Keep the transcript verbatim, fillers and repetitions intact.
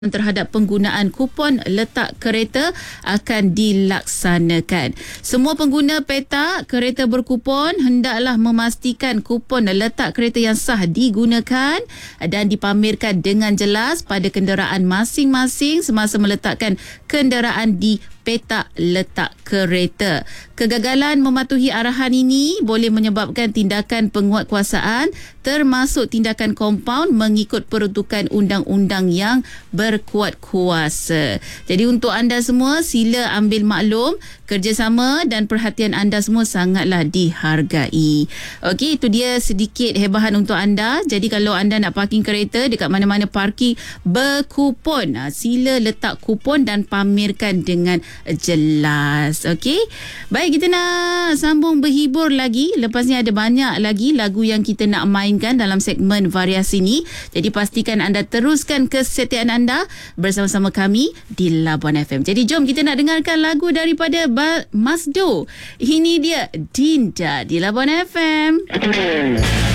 terhadap penggunaan kupon letak kereta akan dilaksanakan. Semua pengguna peta kereta berkupon hendaklah memastikan kupon letak kereta yang sah digunakan dan dipamerkan dengan jelas pada kenderaan masing-masing semasa meletakkan kenderaan di peta letak kereta. Kegagalan mematuhi arahan ini boleh menyebabkan tindakan penguatkuasaan termasuk tindakan kompaun mengikut peruntukan undang-undang yang berkuat kuasa. Jadi untuk anda semua sila ambil maklum, kerjasama dan perhatian anda semua sangatlah dihargai. Okey, itu dia sedikit hebahan untuk anda. Jadi kalau anda nak parking kereta dekat mana-mana parking berkupon, sila letak kupon dan pamerkan dengan jelas. Okey. Baik, kita nak sambung berhibur lagi. Lepas ni ada banyak lagi lagu yang kita nak mainkan dalam segmen variasi ni. Jadi pastikan anda teruskan kesetiaan anda bersama-sama kami di Labuan F M. Jadi jom kita nak dengarkan lagu daripada Masdo. Ini dia Dinda di Labuan F M.